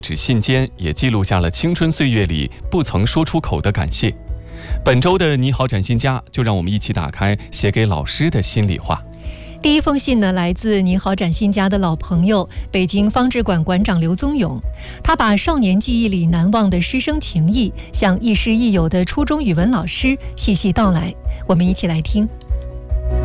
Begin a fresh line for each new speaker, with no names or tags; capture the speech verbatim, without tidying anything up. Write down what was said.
纸信笺也记录下了青春岁月里不曾说出口的感谢。本周的你好展信佳，就让我们一起打开写给老师的心里话。
第一封信呢，来自你好展信佳的老朋友北京方志馆馆长刘宗勇，他把少年记忆里难忘的师生情谊向亦师亦友的初中语文老师细细道来，我们一起来听。